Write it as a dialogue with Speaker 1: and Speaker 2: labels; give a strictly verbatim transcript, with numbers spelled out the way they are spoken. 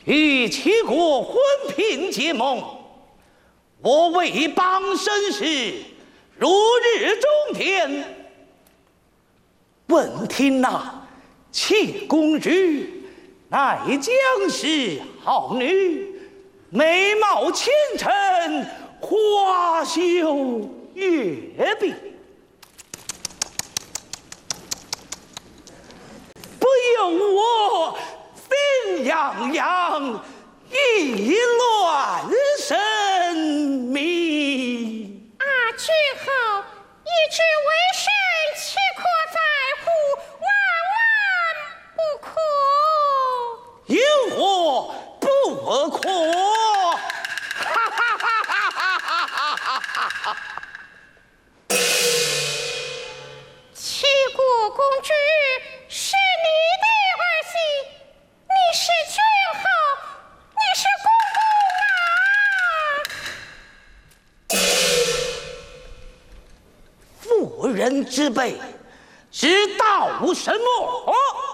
Speaker 1: 与齐国婚姘结盟，我为邦生事，如日中天。闻听那齐公主乃将是好女，美貌倾城，花羞月碧。不由我心痒痒，意乱神迷。
Speaker 2: 啊，君后一直为甚，岂可在乎？万万不可！
Speaker 1: 有何不可？哈哈哈哈哈哈哈哈！
Speaker 2: 齐国公主是你的儿媳，你是君后，你是公公啊！
Speaker 1: 妇人之辈，知道什么？